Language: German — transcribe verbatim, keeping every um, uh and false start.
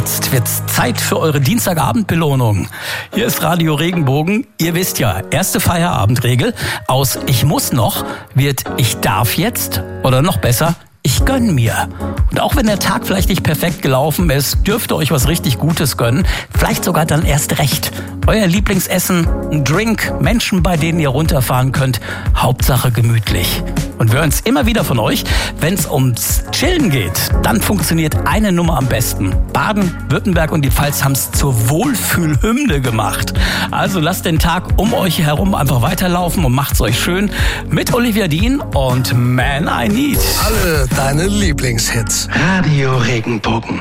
jetzt wird's Zeit für eure Dienstagabendbelohnung. Hier ist Radio Regenbogen. Ihr wisst ja, erste Feierabendregel. Aus Ich muss noch wird Ich darf jetzt oder noch besser Ich gönn mir. Und auch wenn der Tag vielleicht nicht perfekt gelaufen ist, dürft ihr euch was richtig Gutes gönnen. Vielleicht sogar dann erst recht. Euer Lieblingsessen, ein Drink, Menschen, bei denen ihr runterfahren könnt. Hauptsache gemütlich. Und wir hören es immer wieder von euch, wenn es ums Chillen geht, dann funktioniert eine Nummer am besten. Baden, Württemberg und die Pfalz haben es zur Wohlfühlhymne gemacht. Also lasst den Tag um euch herum einfach weiterlaufen und macht's euch schön mit Olivia Dean und Man I Need. Alle deine Lieblingshits. Radio Regenbogen.